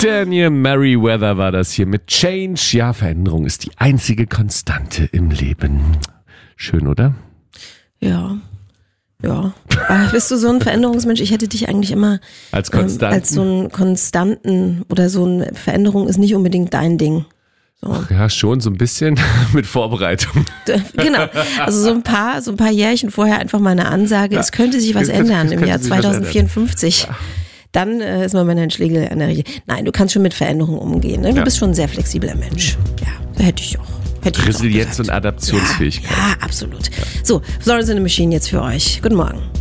Daniel Merriweather war das hier mit Change. Ja, Veränderung ist die einzige Konstante im Leben. Schön, oder? Ja. Aber bist du so ein Veränderungsmensch? Ich hätte dich eigentlich immer als Konstanten. Als so einen Konstanten oder so eine Veränderung ist nicht unbedingt dein Ding. So. Ach ja, schon so ein bisschen mit Vorbereitung. Genau, also so ein paar Jährchen vorher einfach mal eine Ansage, es könnte sich was ändern im Jahr 2054. Ja. Dann ist man bei Herrn Schlegel an der Regie. Nein, du kannst schon mit Veränderungen umgehen. Ne? Du bist schon ein sehr flexibler Mensch. Ja, da hätte ich auch. Resilienz und Adaptionsfähigkeit. Ja, absolut. So, Florence and the Machine jetzt für euch. Guten Morgen.